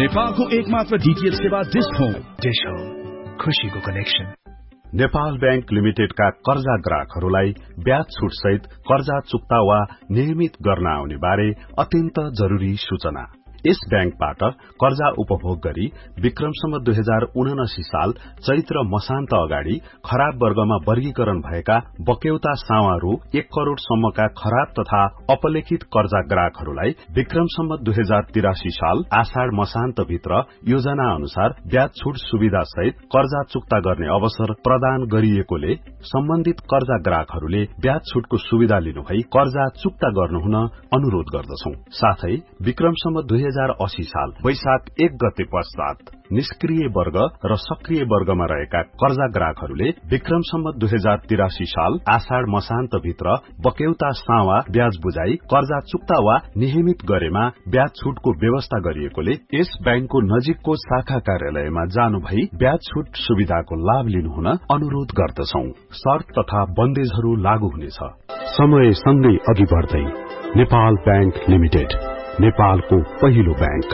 नेपालको एकमात्र डीटीएच सेवा डिश होम खुशीको कनेक्सन। नेपाल बैंक लिमिटेडका कर्जा ग्राहकहरूलाई ब्याज छुट सहित कर्जा चुक्ता वा नियमित गर्न आउने बारे अत्यन्त जरूरी सूचना। यस बैंकबाट कर्जा उपभोग गरी विक्रमसम्म 2079 साल चैत्र मसान्त अगाडि खराब वर्गमा वर्गीकरण भएका बक्यौता सावा रु 1 करोड़ सम्मका खराब तथा अपलेखित कर्जा ग्राहकहरूलाई विक्रमसम्म 2083 साल आषाढ़ मसान्त भित्र योजना अनुसार ब्याज छुट सुविधा सहित कर्जा चुक्ता गर्ने अवसर प्रदान गरिएकोले सम्बन्धित कर्जा ग्राहकहरूले ब्याज छुटको सुविधा लिनुभई कर्जा चुक्ता गर्नुहुन अनुरोध गर्दछौं। साथै विक्रमसम्म 2080 साल वैशाख 1 गते पश्चात निष्क्रिय वर्ग र सक्रिय वर्गमा रहेका कर्जा ग्राहकहरूले विक्रमसम्म 2083 साल आषाढ़ मसान्त भित्र बक्यौता सावा ब्याज बुझाई कर्जा चुक्ता वा नियमित गरेमा ब्याज छुटको व्यवस्था गरिएकोले यस बैंकको नजिकको शाखा कार्यालयमा जानु भई ब्याज छुट सुविधाको लाभ लिनुहुन अनुरोध गर्दछौं। शर्त तथा बन्देजहरू लागू हुनेछ। समय सँगै अघि बढ्दै नेपाल बैंक लिमिटेड, नेपालको पहिलो बैंक।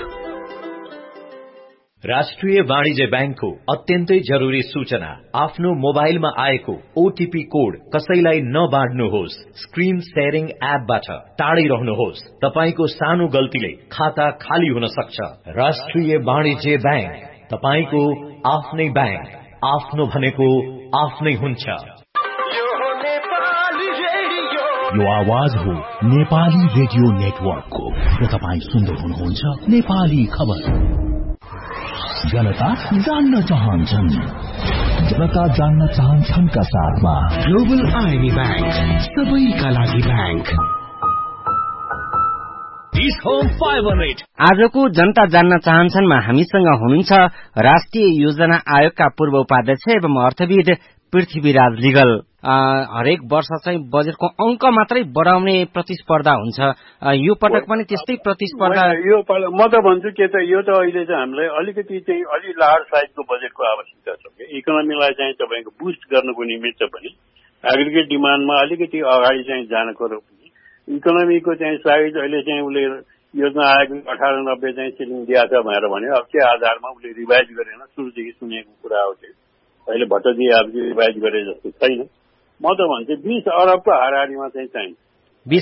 राष्ट्रिय वाणिज्य बैंकको अत्यन्तै जरूरी सूचना। आफ्नो मोबाइलमा आएको ओटीपी कोड कसैलाई नबाँड्नुहोस्। स्क्रिन शेयरिङ एपबाट टाढै रहनुहोस्। तपाईको सानो गल्तीले खाता खाली हुन सक्छ। राष्ट्रिय वाणिज्य बैंक, तपाईको आफ्नै बैंक। आफ्नो भनेको आफ्नै हुन्छ। यो आवाज हो नेपाली रेडियो नेटवर्कको र तपाईं सुन्दै हुनुहुन्छ नेपाली खबर। जनता जान्न चाहन्छन्, जनता जान्न चाहन्छन् का साथमा ग्लोबल आईएमई बैंक, सबैका लागि बैंक। आजको जनता जान्न चाहन्छनमा हामीसँग हुनुहुन्छ राष्ट्रिय योजना आयोगका पूर्व उपाध्यक्ष एवं अर्थविद पृथ्वीराज लिगल। हरेक वर्ष चाहिँ बजेटको अंक मात्रै बढाउने प्रतिस्पर्धा हुन्छ। यो पटक पनि त्यस्तै प्रतिस्पर्धा। यो म त भन्छु के त यो त अहिले चाहिँ हामीलाई अलिकति चाहिँ अलि लार्ज साइजको बजेटको आवश्यकता छ। इकोनोमीलाई चाहिँ तपाईको बुस्ट गर्नको निमित्त पनि एग्रिगेट डिमान्डमा अलिकति अगाडि चाहिँ जानको पनि इकोनोमीको चाहिँ साइज अहिले चाहिँ उसले योजना आयोगले 1890 चाहिँ सिलिङ दिएको छ भनेर भन्यो। अब के आधारमा उसले रिभाइज गरेन, सुरुदेखि सुनेको कुरा हो। अहिले भट्टजी आफूले रिभाइज गरे जस्तो छैन। म त भन्छु 20 अरबको हाराहारीमा चाहिँ चाहिन्छ। 20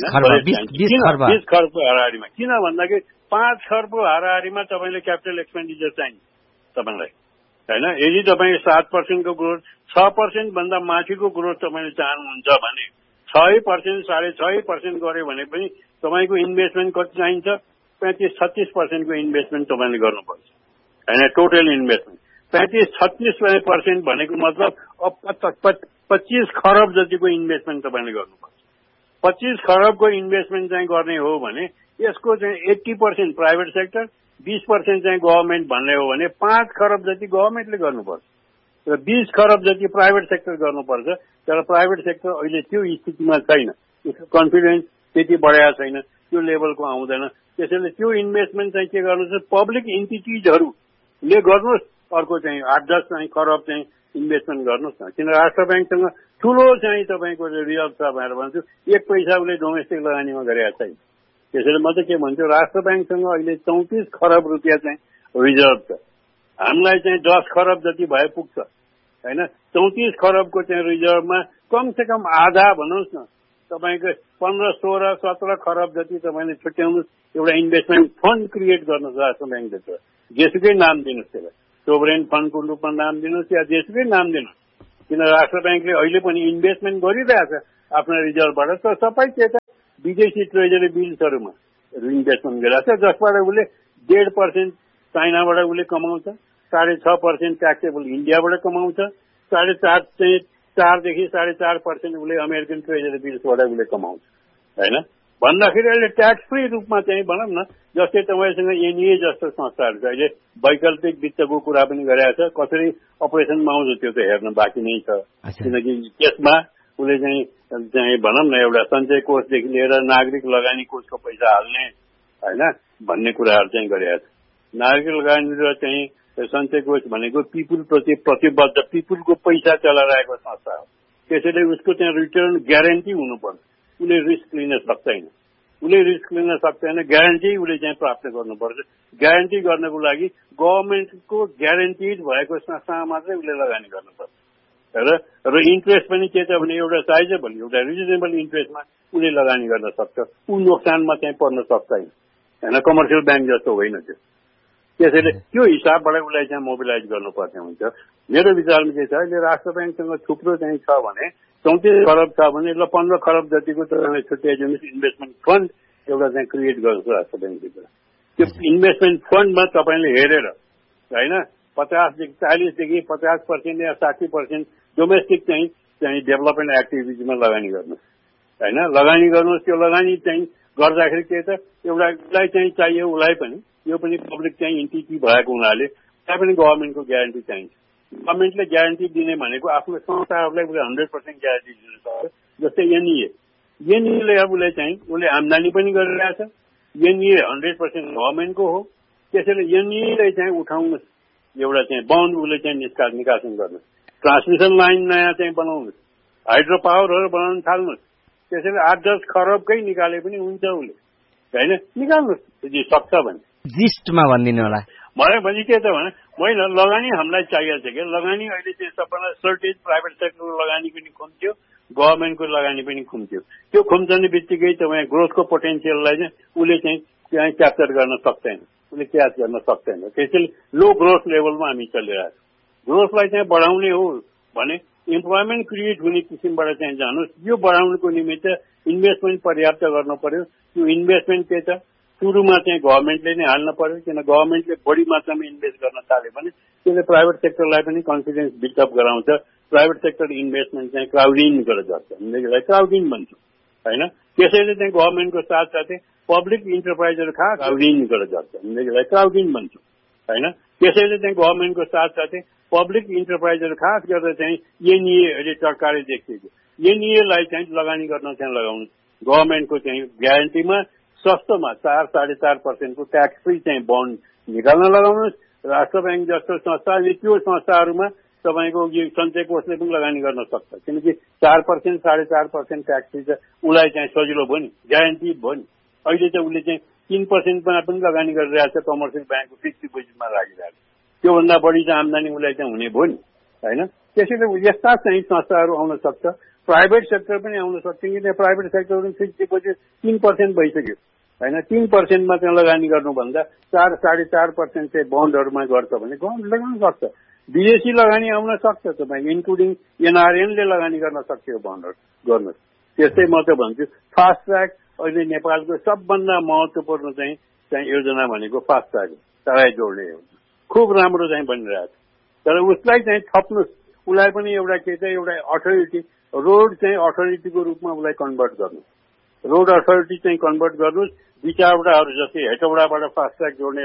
खर्बको हाराहारीमा। किन भन्दाखेरि 5 खर्बको हाराहारीमा तपाईले क्यापिटल एक्सपेन्डिचर चाहिन्छ तपाईलाई, हैन? यदि तपाईँ 7% को ग्रोथ, 6% भन्दा माथिको ग्रोथ तपाईले चाहनुहुन्छ भने 6%, 6.5% गर्यो भने पनि तपाईको इन्भेस्टमेन्ट कति चाहिन्छ? 35-36% को इन्भेस्टमेन्ट तपाईले गर्नुपर्छ, हैन? टोटल इन्भेस्टमेन्ट 35-36% भनेको मतलब 25 खरब जतिको इन्भेस्टमेन्ट तपाईले गर्नुपर्छ। 25 खरबको इन्भेस्टमेन्ट चाहिँ गर्ने हो भने यसको चाहिँ 80% प्राइभेट सेक्टर, 20% चाहिँ गभर्नमेन्ट भन्ने हो भने 5 खरब जति गभर्नमेन्टले गर्नुपर्छ र 20 खरब जति प्राइभेट सेक्टर गर्नुपर्छ। तर प्राइभेट सेक्टर अहिले त्यो स्थितिमा छैन, यसको कन्फिडेन्स त्यति बढाएको छैन, त्यो लेभलको आउँदैन। त्यसैले त्यो इन्भेस्टमेन्ट चाहिँ के गर्नु छ, पब्लिक इन्टिटिजहरूले गर्नुहोस्। अर्को चाहिँ 8-10 चाहिँ खरब चाहिँ इन्भेस्टमेन्ट गर्नुहोस् न। किन राष्ट्र बैंकसँग ठूलो चाहिँ तपाईँको रिजर्भ छ भनेर भन्छु, 1 पैसा उसले डोमेस्टिक लगानीमा गरेका छैन। त्यसैले म त के भन्छु, राष्ट्र बैंकसँग अहिले 34 खरब रुपियाँ चाहिँ रिजर्भ छ। हामीलाई चाहिँ 10 खरब जति भए पुग्छ, हैन? 34 खरबको चाहिँ रिजर्भमा कम से कम आधा भन्नुहोस् न तपाईको 15, 16, 17 खरब जति तपाईले छुट्याउनुहोस्। एउटा इन्भेस्टमेन्ट फन्ड क्रिएट गर्नुहोस् राष्ट्र बैंकले। जेसुकै नाम दिनुहोस्, त्यसलाई सोभरेन फन्डको रूपमा नाम दिनुहोस् या जेसुकै नाम दिनुहोस्। किन राष्ट्र बैंकले अहिले पनि इन्भेस्टमेन्ट गरिरहेछ आफ्नो रिजर्भबाट। त सबै के त विदेशी ट्रेजरी बिल्सहरूमा इन्भेस्टमेन्ट गरिरहेछ, जसबाट उसले 1.5% चाइनाबाट उसले कमाउँछ, 6.5% ट्याक्सेबल इन्डियाबाट कमाउँछ, 4.5 देखि 4.5% उसले अमेरिकन ट्रेजरी बिल्सबाट उसले कमाउँछ, हैन? भन्दाखेरि अहिले ट्याक्स फ्री रूपमा चाहिँ भनौँ न, जस्तै तपाईँसँग एनईए जस्तो संस्थाहरू छ। अहिले वैकल्पिक वित्तको कुरा पनि गरिरहेछ, कसरी अपरेसनमा आउँछ त्यो त हेर्न बाँकी नै छ। किनकि त्यसमा उसले चाहिँ भनौँ न एउटा सञ्चय कोषदेखि लिएर नागरिक लगानी कोषको पैसा हाल्ने, हैन, भन्ने कुराहरू चाहिँ गरिरहेछ। नागरिक लगानी र चाहिँ सञ्चय कोष भनेको पिपुल प्रति प्रतिबद्ध, पिपुलको पैसा चलाइरहेको संस्था हो। त्यसैले उसको चाहिँ रिटर्न ग्यारेन्टी हुनुपर्छ। उसले रिस्क लिन सक्दैन, उसले रिस्क लिन सक्दैन, ग्यारेन्टी उसले चाहिँ प्राप्त गर्नुपर्छ। ग्यारेन्टी गर्नको लागि गभर्मेन्टको ग्यारेन्टिड भएको संस्थामा मात्रै उसले लगानी गर्नुपर्छ र इन्ट्रेस्ट पनि के छ भने एउटा साइजेबल एउटा रिजनेबल इन्ट्रेस्टमा उसले लगानी गर्न सक्छ। ऊ नोक्सानमा चाहिँ पर्न सक्दैन होइन, कमर्सियल ब्याङ्क जस्तो होइन त्यो। त्यसैले त्यो हिसाबबाट उसलाई चाहिँ मोबिलाइज गर्नुपर्ने हुन्छ। मेरो विचारमा के छ, अहिले राष्ट्र ब्याङ्कसँग थुप्रो चाहिँ छ भने 34 खरब छ भने ल 15 खरब जतिको तपाईँले छुट्याइदिनुहोस् इन्भेस्टमेन्ट फन्ड एउटा चाहिँ क्रिएट गर्छ राष्ट्र ब्याङ्कभित्र। त्यो इन्भेस्टमेन्ट फन्डमा तपाईँले हेरेर होइन 40-देखि 50% या 60% डोमेस्टिक चाहिँ डेभलपमेन्ट एक्टिभिटीमा लगानी गर्नुहोस् होइन, लगानी गर्नुहोस्। त्यो लगानी चाहिँ गर्दाखेरि के त एउटा उसलाई चाहिँ चाहियो, उसलाई पनि यो पनि पब्लिक चाहिँ इन्टिटी भएको हुनाले त्यहाँ पनि गभर्मेन्टको ग्यारेन्टी चाहिन्छ। गभर्मेन्टले ग्यारेन्टी दिने भनेको आफ्नो संस्थाहरूलाई उसले 100% ग्यारेन्टी दिन सक्छ। जस्तै एनइएले अब उसले आम्दानी पनि गरिरहेछ, एनइए 100% गभर्मेन्टको हो। त्यसैले एनइएले चाहिँ उठाउनुहोस्, एउटा चाहिँ बन्ड उसले चाहिँ निष्कासन गर्नुहोस्, ट्रान्समिसन लाइन नयाँ चाहिँ बनाउनुहोस्, हाइड्रो पावरहरू बनाउन थाल्नुहोस्। त्यसैले 8-10 खरबकै निकाले पनि हुन्छ उसले होइन, निकाल्नुहोस् यदि सक्छ भने। जिस्टमा भनिदिनु होला। भने के त भने होइन, लगानी हामीलाई चाहिएको छ क्या। लगानी अहिले चाहिँ सबैलाई सर्टेज, प्राइभेट सेक्टरको लगानी पनि खुम्थ्यो, गभर्मेन्टको लगानी पनि खुम्थ्यो। त्यो खुम्चने बित्तिकै तपाईँ ग्रोथको पोटेन्सियललाई चाहिँ उसले चाहिँ त्यहाँ क्याप्चर गर्न सक्दैन, उसले क्याच गर्न सक्दैन। त्यसैले लो ग्रोथ लेभलमा हामी चलिरहेको छौँ। ग्रोथलाई चाहिँ बढाउने हो भने इम्प्लोइमेन्ट क्रिएट हुने किसिमबाट चाहिँ जानुहोस्। यो बढाउनुको निमित्त इन्भेस्टमेन्ट पर्याप्त गर्नु पर्यो। त्यो इन्भेस्टमेन्ट के छ, सुरुमा चाहिँ गभर्मेन्टले नै हाल्न पर्यो, किन गभर्मेन्टले बढी मात्रामा इन्भेस्ट गर्न थाल्यो भने त्यसले प्राइभेट सेक्टरलाई पनि कन्फिडेन्स बिल्डअप गराउँछ। प्राइभेट सेक्टर इन्भेस्टमेन्ट चाहिँ क्राउडिङ गरेर गर्छ, हामीले क्राउडिङ भन्छौँ होइन। त्यसैले चाहिँ गभर्मेन्टको साथसाथै पब्लिक इन्टरप्राइजहरू क्राउडिङ गरेर गर्छ, हामीले क्राउडिङ भन्छौँ होइन। त्यसैले चाहिँ गभर्मेन्टको साथसाथै पब्लिक इन्टरप्राइजहरू खास गरेर चाहिँ एनइए अहिले सरकारले देखिएको एनइएलाई चाहिँ लगानी गर्न चाहिँ लगाउनु। गभर्मेन्टको चाहिँ ग्यारेन्टीमा सस्तोमा 4-4.5% को ट्याक्स फ्री चाहिँ बन्ड निकाल्न लगाउनुहोस्। राष्ट्र ब्याङ्क जस्तो संस्था त्यो संस्थाहरूमा तपाईँको यो सञ्चय कोषले पनि लगानी गर्न सक्छ, किनकि 4% 4.5% ट्याक्स फ्री चाहिँ उसलाई चाहिँ सजिलो भयो नि, ग्यारेन्टी भयो नि। अहिले चाहिँ उसले चाहिँ 3%मा पनि लगानी गरिरहेको छ, कमर्सियल ब्याङ्कको फिक्स डिपोजिटमा राखिरहेको छ। त्योभन्दा बढी चाहिँ आम्दानी उसलाई चाहिँ हुने भयो नि होइन। त्यसैले यस्ता चाहिँ संस्थाहरू आउन सक्छ, प्राइभेट सेक्टर पनि आउन सक्छ। किनकि प्राइभेट सेक्टर पनि फिक्स डिपोजिट 3% भइसक्यो होइन। 3%मा चाहिँ लगानी गर्नुभन्दा 4-4.5% चाहिँ बन्डहरूमा गर्छ भने गभर्मेन्ट लगाउन सक्छ। विदेशी लगानी आउन सक्छ, तपाईँ इन्क्लुडिङ एनआरएनले लगानी गर्न सक्छ यो बन्डहरू गर्नुहोस्। त्यस्तै म त भन्छु फास्ट ट्र्याक अहिले नेपालको सबभन्दा महत्त्वपूर्ण चाहिँ योजना भनेको फास्ट ट्र्याक तराई जोड्ने हो। खुब राम्रो चाहिँ बनिरहेको छ, तर उसलाई चाहिँ थप्नुहोस्। उसलाई पनि एउटा के चाहिँ एउटा अथोरिटी, रोड चाहिँ अथोरिटीको रूपमा उसलाई कन्भर्ट गर्नुहोस्। रोड अथोरिटी चाहिँ कन्भर्ट गर्नुहोस्। 2-4वटाहरू जस्तै हेटौडाबाट फास्ट ट्र्याक जोड्ने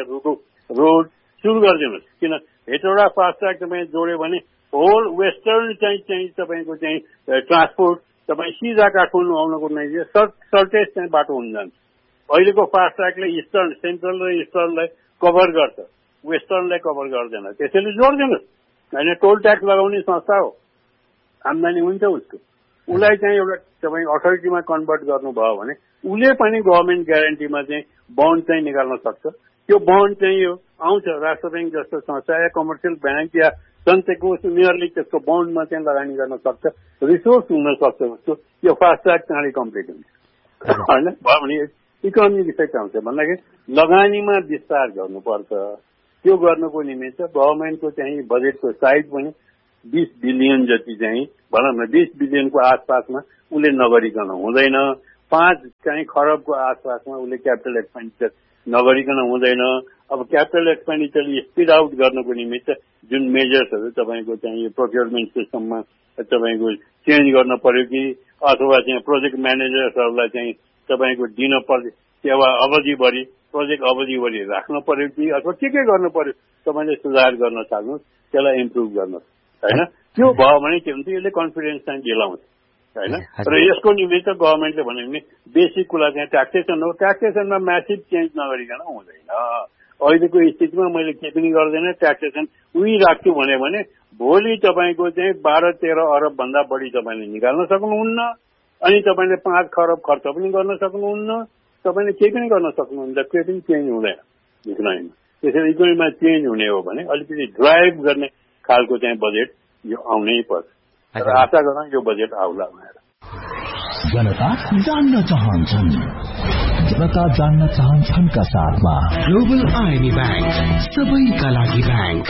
रोड सुरु गरिदिनुहोस्। किन हेटौडा फास्ट ट्र्याक तपाईँ जोड्यो भने होल वेस्टर्न चाहिँ तपाईँको चाहिँ ट्रान्सपोर्ट तपाईँ सिधा काठमाडौँ आउनको लागि सर्टेज चाहिँ बाटो हुन जान्छ। अहिलेको फास्ट ट्र्याकले इस्टर्न, सेन्ट्रल र इस्टर्नलाई कभर गर्छ, वेस्टर्नलाई कभर गर्दैन। त्यसैले जोडिदिनुहोस् होइन। टोल ट्याक्स लगाउने संस्था हो, आम्दानी हुन्छ उसको। उसलाई चाहिँ एउटा तपाईँ अथोरिटीमा कन्भर्ट गर्नुभयो भने उसले पनि गभर्मेन्ट ग्यारेन्टीमा चाहिँ बन्ड चाहिँ निकाल्न सक्छ। त्यो बन्ड चाहिँ यो आउँछ राष्ट्र ब्याङ्क जस्तो संस्था या कमर्सियल ब्याङ्क या सञ्चय कोष, उनीहरूले त्यसको बन्डमा चाहिँ लगानी गर्न सक्छ, रिसोर्स हुन सक्छ उसको। यो फास्ट ट्र्याक चाँडै कम्प्लिट हुन्छ होइन। भयो भने इकोनोमिक इफेक्ट आउँछ भन्दाखेरि लगानीमा विस्तार गर्नुपर्छ। त्यो गर्नको निमित्त गभर्मेन्टको चाहिँ बजेटको साइज पनि 20 बिलियन जति चाहिँ भनौँ न 20 बिलियनको आसपासमा उसले नगरिकन हुँदैन। 5 चाहिँ खरबको आसपासमा उसले क्यापिटल एक्सपेन्डिचर नगरिकन हुँदैन। अब क्यापिटल एक्सपेन्डिचर स्पिड आउट गर्नको निमित्त जुन मेजर्सहरू तपाईँको चाहिँ यो प्रोक्योरमेन्ट सिस्टममा तपाईँको चेन्ज गर्न पर्यो कि अथवा चाहिँ प्रोजेक्ट म्यानेजर्सहरूलाई चाहिँ तपाईँको दिन पर्ने सेवा अवधिभरि, प्रोजेक्ट अवधिभरि राख्न पर्यो कि अथवा के गर्नु पर्यो तपाईँले सुधार गर्न सक्नुहोस्, त्यसलाई इम्प्रुभ गर्नुहोस् होइन। त्यो भयो भने के हुन्छ, यसले कन्फिडेन्स चाहिँ दिलाउँछ होइन। र यसको निमित्त गभर्मेन्टले भन्यो भने बेसिक कुरा चाहिँ ट्याक्सेसन हो। ट्याक्सेसनमा म्यासिभ चेन्ज नगरिकन हुँदैन। अहिलेको स्थितिमा मैले के पनि गर्दैन, ट्याक्सेसन उही राख्छु भने भोलि तपाईँको चाहिँ 12-13 अरब भन्दा बढी तपाईँले निकाल्न सक्नुहुन्न, अनि तपाईँले 5 खरब खर्च पनि गर्न सक्नुहुन्न। तपाईँले केही पनि गर्न सक्नुहुन्छ, केही पनि चेन्ज हुँदैन इकोनोमीमा। त्यसैले इकोनोमीमा चेन्ज हुने हो भने अलिकति ड्राइभ गर्ने खालको चाहिँ बजेट यो आउनै पर्छ र आशा गरौँ यो बजेट आउला भनेर। जनता जान्न चाहन्छन्, जनता जान्न चाहन्छन् का साथमा ग्लोबल आइएमए बैंक, सबैका लागि बैंक।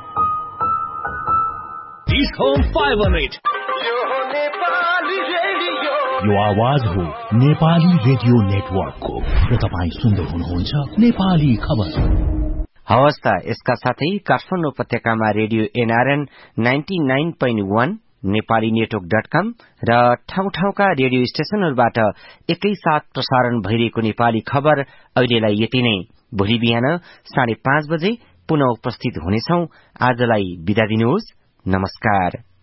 यो आवाज हो नेपाली रेडियो नेटवर्कको र तपाईँ सुन्दै हुनुहुन्छ नेपाली खबर। हवस् त, यसका साथै काठमाडौँ उपत्यकामा रेडियो एनआरएन 99.1, नेपाली नेटवर्क.com र ठाउँ ठाउँका रेडियो स्टेशनहरूबाट एकैसाथ प्रसारण भइरहेको नेपाली खबर अहिलेलाई यति नै। भोलि बिहान 5:30 बजे पुनः उपस्थित हुनेछौं। आजलाई बिदा दिनुहोस्, नमस्कार।